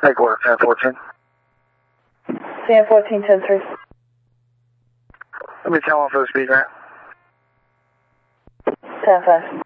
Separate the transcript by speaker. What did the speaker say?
Speaker 1: Make order 1014.
Speaker 2: 1014, 103.
Speaker 1: Let me tell him for the speed ramp.
Speaker 2: 10-5.